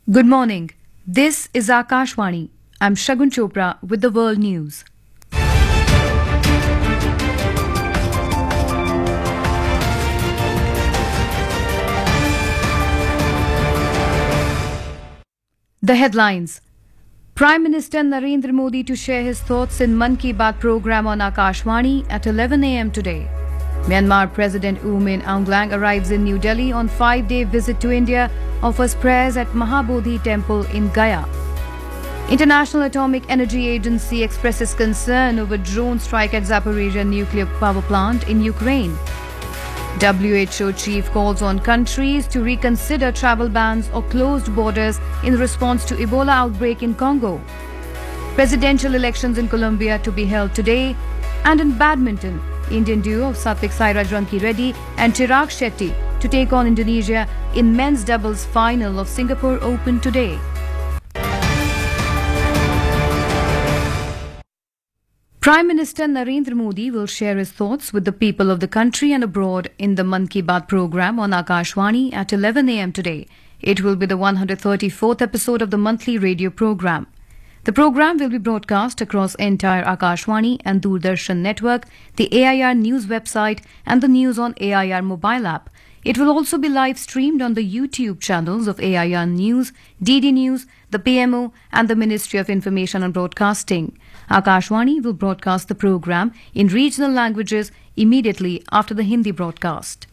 Good morning. This is Akashvani. I'm Shagun Chopra with the world news. The headlines. Prime Minister Narendra Modi to share his thoughts in Mann Ki Baat program on Akashvani at 11 a.m. today. Myanmar President U Min Aung Hlaing arrives in New Delhi on 5-day visit to India, offers prayers at Mahabodhi Temple in Gaya. International Atomic Energy Agency expresses concern over drone strike at Zaporizhzhia nuclear power plant in Ukraine. WHO chief calls on countries to reconsider travel bans or closed borders in response to Ebola outbreak in Congo. Presidential elections in Colombia to be held today. And in badminton, Indian duo of Satvik Sairaj Rankireddy and Chirag Shetty to take on Indonesia in men's doubles final of Singapore Open today. Prime Minister Narendra Modi will share his thoughts with the people of the country and abroad in the Mann Ki Baat program on Akashvani at 11 a.m. today. It will be the 134th episode of the monthly radio program. The program will be broadcast across entire Akashvani and Doordarshan network, the AIR News website and the News on AIR mobile app. It will also be live streamed on the YouTube channels of AIR News, DD News, the PMO and the Ministry of Information and Broadcasting. Akashvani will broadcast the program in regional languages immediately after the Hindi broadcast.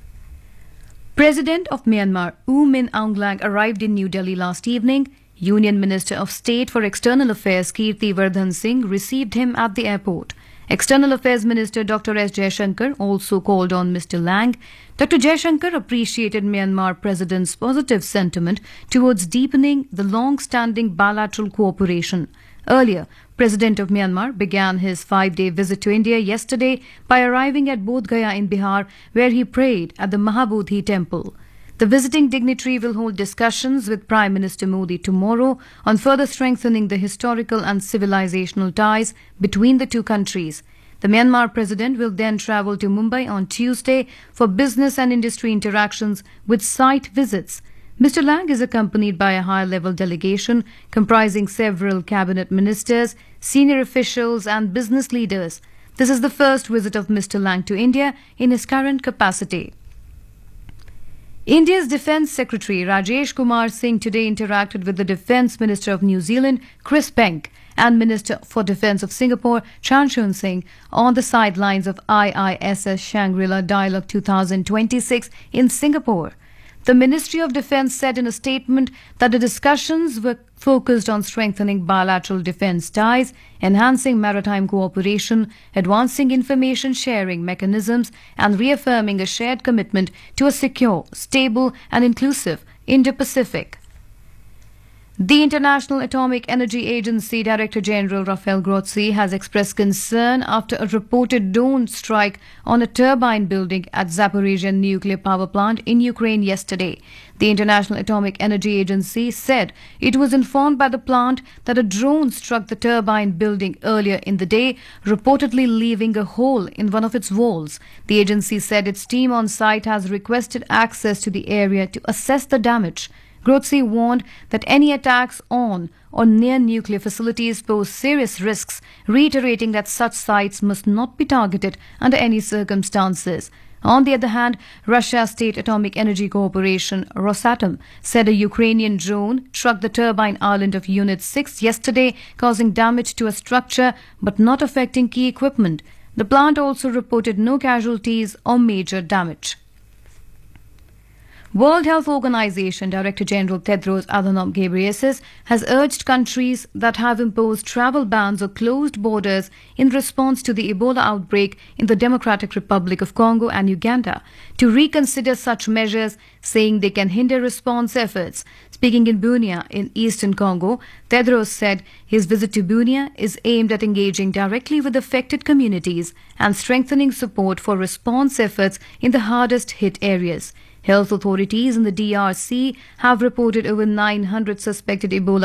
President of Myanmar U Min Aung Hlaing arrived in New Delhi last evening. Union Minister of State for External Affairs Kirti Vardhan Singh received him at the airport. External Affairs Minister Dr. S. Jaishankar also called on Mr. Hlaing. Dr. Jaishankar appreciated Myanmar President's positive sentiment towards deepening the long-standing bilateral cooperation. Earlier, President of Myanmar began his 5-day visit to India yesterday by arriving at Bodh Gaya in Bihar, where he prayed at the Mahabodhi Temple. The visiting dignitary will hold discussions with Prime Minister Modi tomorrow on further strengthening the historical and civilizational ties between the two countries. The Myanmar President will then travel to Mumbai on Tuesday for business and industry interactions with site visits. Mr. Hlaing is accompanied by a high-level delegation comprising several cabinet ministers, senior officials and business leaders. This is the first visit of Mr. Hlaing to India in his current capacity. India's Defence Secretary Rajesh Kumar Singh today interacted with the Defence Minister of New Zealand, Chris Penk, and Minister for Defence of Singapore, Chan Chun Sing, on the sidelines of IISS Shangri-La Dialogue 2026 in Singapore. The Ministry of Defence said in a statement that the discussions were focused on strengthening bilateral defence ties, enhancing maritime cooperation, advancing information sharing mechanisms, and reaffirming a shared commitment to a secure, stable, and inclusive Indo-Pacific. The International Atomic Energy Agency Director General Rafael Grossi has expressed concern after a reported drone strike on a turbine building at Zaporizhzhia nuclear power plant in Ukraine yesterday. The International Atomic Energy Agency said it was informed by the plant that a drone struck the turbine building earlier in the day, reportedly leaving a hole in one of its walls. The agency said its team on site has requested access to the area to assess the damage. Grossi warned that any attacks on or near nuclear facilities pose serious risks, reiterating that such sites must not be targeted under any circumstances. On the other hand, Russia's State Atomic Energy Corporation, Rosatom, said a Ukrainian drone struck the turbine island of Unit 6 yesterday, causing damage to a structure but not affecting key equipment. The plant also reported no casualties or major damage. World Health Organization Director General Tedros Adhanom Ghebreyesus has urged countries that have imposed travel bans or closed borders in response to the Ebola outbreak in the Democratic Republic of Congo and Uganda to reconsider such measures, saying they can hinder response efforts. Speaking in Bunia in eastern Congo, Tedros said his visit to Bunia is aimed at engaging directly with affected communities and strengthening support for response efforts in the hardest hit areas. Health authorities in the DRC have reported over 900 suspected Ebola